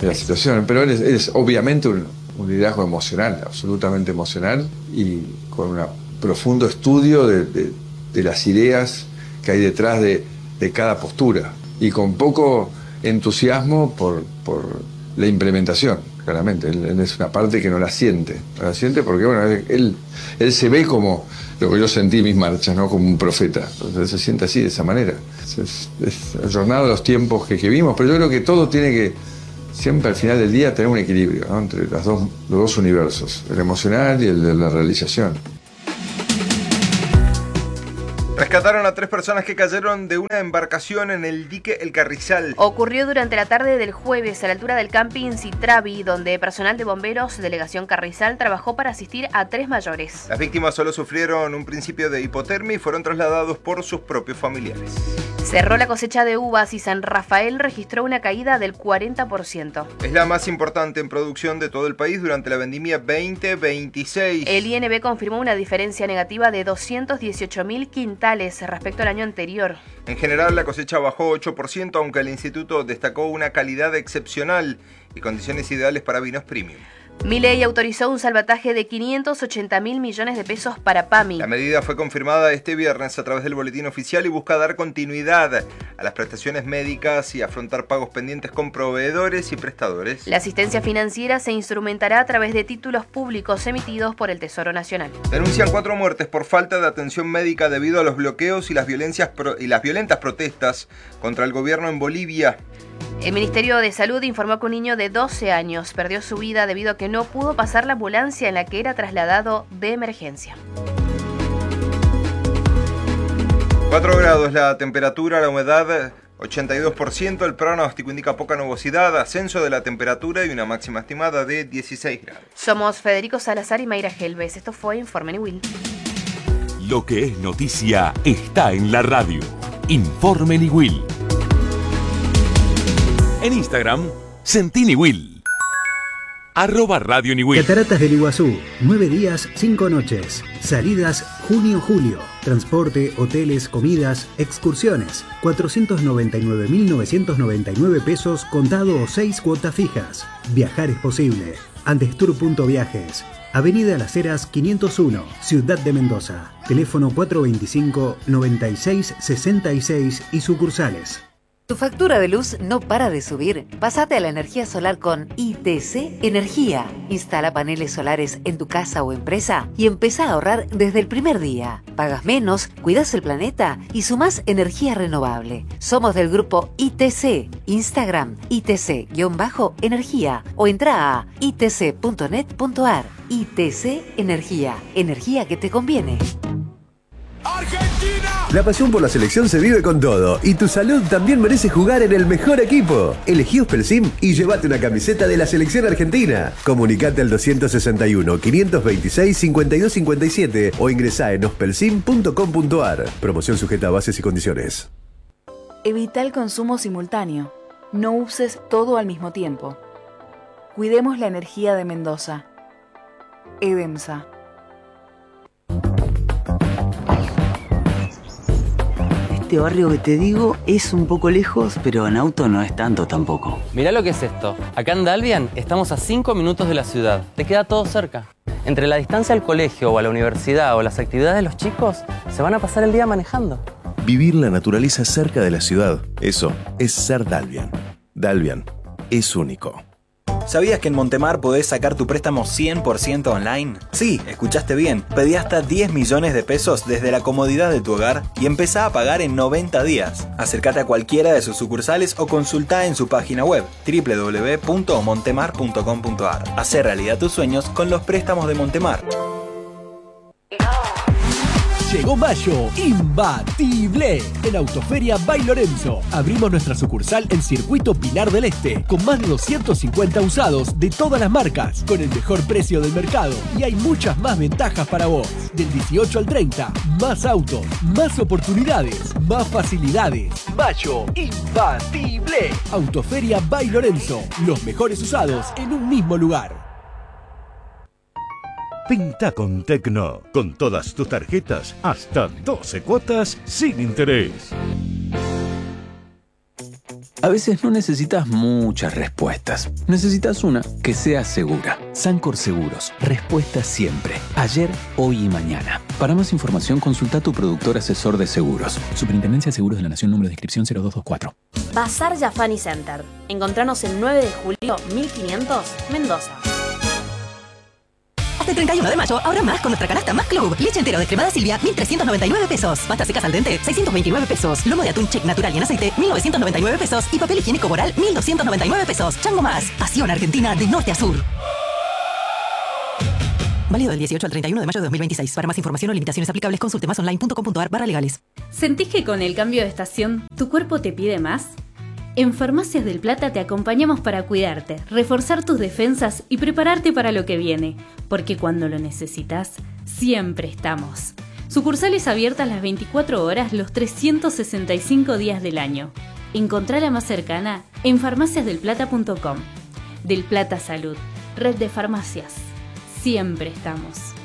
de la situación. Pero él es obviamente un liderazgo emocional, absolutamente emocional, y con un profundo estudio de las ideas que hay detrás de cada postura, y con poco entusiasmo por la implementación, claramente. Él es una parte que no la siente porque, bueno, él se ve como lo que yo sentí en mis marchas, ¿no? Como un profeta. Entonces se siente así, de esa manera. Es ayornado a los tiempos que vimos, pero yo creo que todo tiene que, siempre al final del día, tener un equilibrio, ¿no? Entre los dos universos, el emocional y el de la realización. Rescataron a 3 personas que cayeron de una embarcación en el dique El Carrizal. Ocurrió durante la tarde del jueves a la altura del camping Citravi, donde personal de bomberos, delegación Carrizal, trabajó para asistir a 3 mayores. Las víctimas solo sufrieron un principio de hipotermia y fueron trasladados por sus propios familiares. Cerró la cosecha de uvas y San Rafael registró una caída del 40%. Es la más importante en producción de todo el país durante la vendimia 2026. El INB confirmó una diferencia negativa de 218.000 quintales respecto al año anterior. En general, la cosecha bajó 8%, aunque el instituto destacó una calidad excepcional y condiciones ideales para vinos premium. Milei autorizó un salvataje de 580.000 millones de pesos para PAMI. La medida fue confirmada este viernes a través del boletín oficial y busca dar continuidad a las prestaciones médicas y afrontar pagos pendientes con proveedores y prestadores. La asistencia financiera se instrumentará a través de títulos públicos emitidos por el Tesoro Nacional. Denuncian 4 muertes por falta de atención médica debido a los bloqueos y las violentas protestas contra el gobierno en Bolivia. El Ministerio de Salud informó que un niño de 12 años perdió su vida debido a que no pudo pasar la ambulancia en la que era trasladado de emergencia. 4 grados la temperatura, la humedad 82%, el pronóstico indica poca nubosidad, ascenso de la temperatura y una máxima estimada de 16 grados. Somos Federico Salazar y Mayra Helves. Esto fue Informe Niwil. Lo que es noticia está en la radio. Informe Niwil. En Instagram, Sentí Niwil. @Radio Niwil. Cataratas del Iguazú, 9 días, 5 noches. Salidas junio-julio. Transporte, hoteles, comidas, excursiones. 499.999 pesos contado o 6 cuotas fijas. Viajar es posible. Andestur.viajes. Avenida Las Heras 501, Ciudad de Mendoza. Teléfono 425-9666 y sucursales. ¿Tu factura de luz no para de subir? Pásate a la energía solar con ITC Energía. Instala paneles solares en tu casa o empresa y empezá a ahorrar desde el primer día. Pagas menos, cuidas el planeta y sumás energía renovable. Somos del grupo ITC. Instagram ITC-energía o entra a itc.net.ar. ITC Energía. Energía que te conviene. ¡Argentina! La pasión por la selección se vive con todo y tu salud también merece jugar en el mejor equipo. Elegí Ospelsim y llévate una camiseta de la selección argentina. Comunicate al 261-526-5257 o ingresá en ospelsim.com.ar. Promoción sujeta a bases y condiciones. Evita el consumo simultáneo. No uses todo al mismo tiempo. Cuidemos la energía de Mendoza. EDEMSA. Este barrio que te digo es un poco lejos, pero en auto no es tanto tampoco. Mirá lo que es esto. Acá en Dalvian estamos a 5 minutos de la ciudad. Te queda todo cerca. Entre la distancia al colegio o a la universidad o las actividades de los chicos, se van a pasar el día manejando. Vivir la naturaleza cerca de la ciudad. Eso es ser Dalvian. Dalvian es único. ¿Sabías que en Montemar podés sacar tu préstamo 100% online? Sí, escuchaste bien. Pedí hasta 10 millones de pesos desde la comodidad de tu hogar y empezá a pagar en 90 días. Acércate a cualquiera de sus sucursales o consultá en su página web www.montemar.com.ar. Hacé realidad tus sueños con los préstamos de Montemar. Llegó mayo, imbatible. En Autoferia by Lorenzo. Abrimos nuestra sucursal en Circuito Pinar del Este, con más de 250 usados de todas las marcas, con el mejor precio del mercado. Y hay muchas más ventajas para vos. Del 18 al 30, más autos, más oportunidades, más facilidades. Mayo, imbatible. Autoferia by Lorenzo. Los mejores usados en un mismo lugar. Pinta con Tecno, con todas tus tarjetas, hasta 12 cuotas sin interés. A veces no necesitas muchas respuestas. Necesitas una que sea segura. Sancor Seguros. Respuesta siempre. Ayer, hoy y mañana. Para más información, consulta a tu productor asesor de seguros. Superintendencia de Seguros de la Nación, número de inscripción 0224. Bazar Jafani Center. Encontranos el 9 de julio, 1500, Mendoza. Hasta el 31 de mayo, ahorra más con nuestra canasta Más Club. Leche entero descremada Silvia, 1.399 pesos. Pasta secas al dente, 629 pesos. Lomo de atún Check natural y en aceite, 1.999 pesos. Y papel higiénico Boral, 1.299 pesos. Chango Más. Pasión Argentina de norte a sur. Válido del 18 al 31 de mayo de 2026. Para más información o limitaciones aplicables, consulte masonline.com.ar/legales. ¿Sentís que con el cambio de estación tu cuerpo te pide más? En Farmacias del Plata te acompañamos para cuidarte, reforzar tus defensas y prepararte para lo que viene, porque cuando lo necesitas, siempre estamos. Sucursales abiertas las 24 horas, los 365 días del año. Encontrá la más cercana en farmaciasdelplata.com. Del Plata Salud, red de farmacias. Siempre estamos.